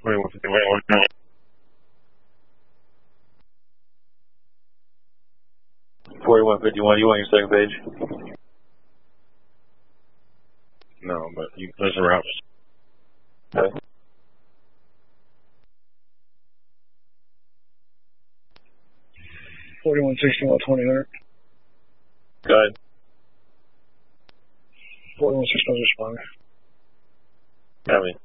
4151. 4151, you on your second page? No, but you listen routes. Okay. $41.61, 2000. Go ahead. $41.61 responding. Copy.